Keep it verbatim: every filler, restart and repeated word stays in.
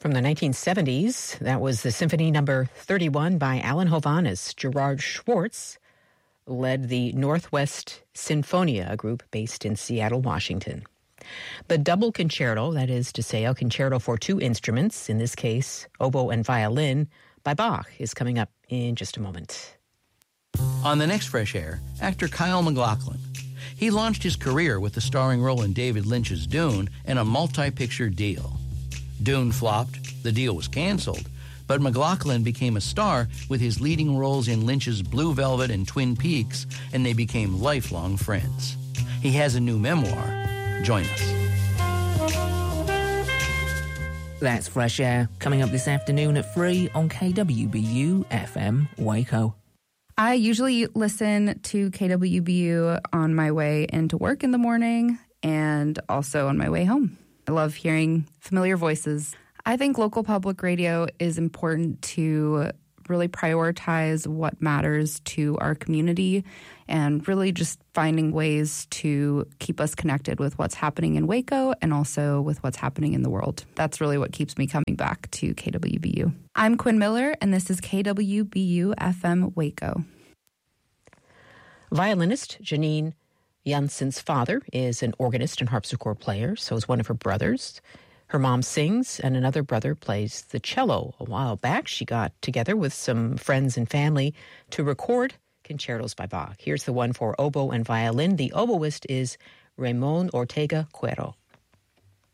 From the nineteen seventies, that was the Symphony Number thirty-one by Alan Hovhaness. Gerard Schwartz led the Northwest Sinfonia, a group based in Seattle, Washington. The double concerto, that is to say, a concerto for two instruments, in this case, oboe and violin, by Bach, is coming up in just a moment. On the next Fresh Air, actor Kyle MacLachlan. He launched his career with the starring role in David Lynch's Dune and a multi-picture deal. Dune flopped, the deal was canceled, but MacLachlan became a star with his leading roles in Lynch's Blue Velvet and Twin Peaks, and they became lifelong friends. He has a new memoir. Join us. That's Fresh Air, coming up this afternoon at three on K W B U F M Waco. I usually listen to K W B U on my way into work in the morning and also on my way home. I love hearing familiar voices. I think local public radio is important to really prioritize what matters to our community and really just finding ways to keep us connected with what's happening in Waco and also with what's happening in the world. That's really what keeps me coming back to K W B U. I'm Quinn Miller, and this is K W B U F M Waco. Violinist Janine Janssen's father is an organist and harpsichord player, so is one of her brothers. Her mom sings, and another brother plays the cello. A while back, she got together with some friends and family to record concertos by Bach. Here's the one for oboe and violin. The oboist is Ramon Ortega Cuero.